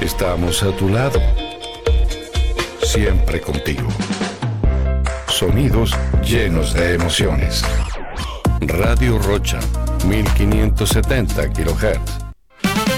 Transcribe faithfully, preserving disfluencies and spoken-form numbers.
Estamos a tu lado, siempre contigo. Sonidos llenos de emociones. Radio Rocha, mil quinientos setenta kilohertz.